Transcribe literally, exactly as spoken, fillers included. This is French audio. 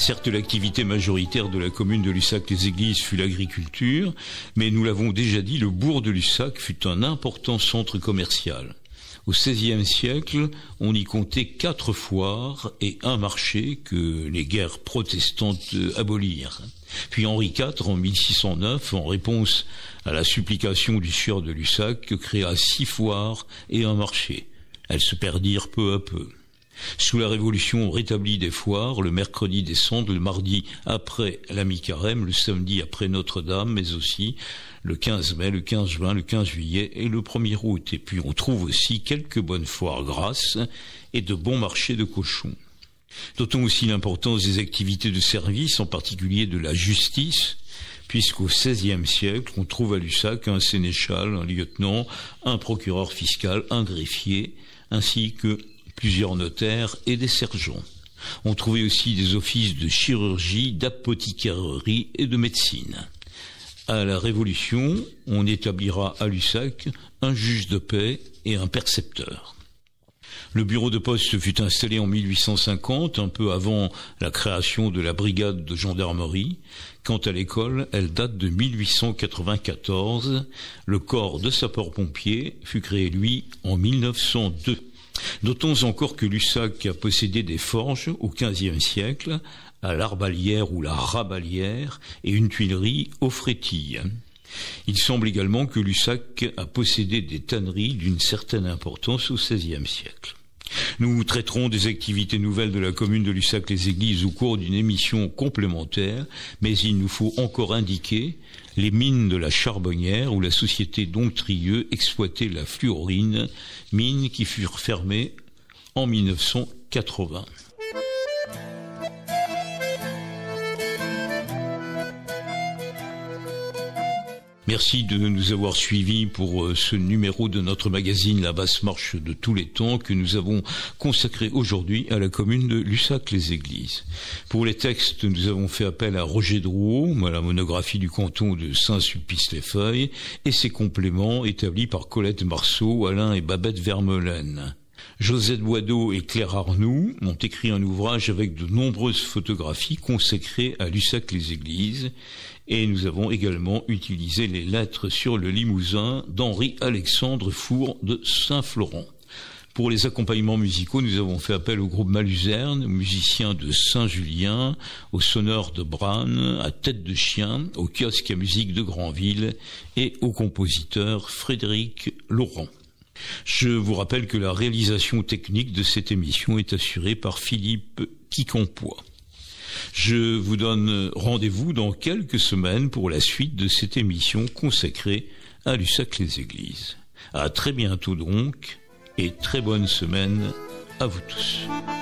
Certes, l'activité majoritaire de la commune de Lussac-les-Églises fut l'agriculture, mais nous l'avons déjà dit, le bourg de Lussac fut un important centre commercial. Au seizième siècle, on y comptait quatre foires et un marché que les guerres protestantes abolirent. Puis Henri quatre, en mille six cent neuf, en réponse à la supplication du sieur de Lussac, créa six foires et un marché. Elles se perdirent peu à peu. Sous la Révolution, on rétablit des foires, le mercredi des Cendres, le mardi après la mi-carême, le samedi après Notre-Dame, mais aussi le quinze mai, le quinze juin, le quinze juillet et le premier août. Et puis on trouve aussi quelques bonnes foires grasses et de bons marchés de cochons. Notons aussi l'importance des activités de service, en particulier de la justice, puisqu'au seizième siècle, on trouve à Lussac un sénéchal, un lieutenant, un procureur fiscal, un greffier, ainsi que plusieurs notaires et des sergents. On trouvait aussi des offices de chirurgie, d'apothicarerie et de médecine. À la Révolution, on établira à Lussac un juge de paix et un percepteur. Le bureau de poste fut installé en mille huit cent cinquante, un peu avant la création de la brigade de gendarmerie. Quant à l'école, elle date de mille huit cent quatre-vingt-quatorze. Le corps de sapeurs-pompiers fut créé, lui, en mille neuf cent deux. Notons encore que Lussac a possédé des forges au quinzième siècle, à l'Arbalière ou la Rabalière, et une tuilerie aux Frétilles. Il semble également que Lussac a possédé des tanneries d'une certaine importance au seizième siècle. Nous traiterons des activités nouvelles de la commune de Lussac-les-Églises au cours d'une émission complémentaire, mais il nous faut encore indiquer les mines de la Charbonnière où la société Donctrieux exploitait la fluorine, mines qui furent fermées en mille neuf cent quatre-vingts. Merci de nous avoir suivis pour ce numéro de notre magazine La Basse Marche de tous les temps que nous avons consacré aujourd'hui à la commune de Lussac-les-Églises. Pour les textes, nous avons fait appel à Roger Drouot, à la monographie du canton de Saint-Sulpice-les-Feuilles, et ses compléments établis par Colette Marceau, Alain et Babette Vermeulen. Josette Boideau et Claire Arnoux ont écrit un ouvrage avec de nombreuses photographies consacrées à Lussac-les-Églises, et nous avons également utilisé les lettres sur le Limousin d'Henri-Alexandre Four de Saint-Florent. Pour les accompagnements musicaux, nous avons fait appel au groupe Maluzerne, aux musiciens de Saint-Julien, aux sonneurs de Branne, à Tête de Chien, au kiosque à musique de Granville et au compositeur Frédéric Laurent. Je vous rappelle que la réalisation technique de cette émission est assurée par Philippe Quincampoix. Je vous donne rendez-vous dans quelques semaines pour la suite de cette émission consacrée à Lussac-les-Églises. À très bientôt donc, et très bonne semaine à vous tous.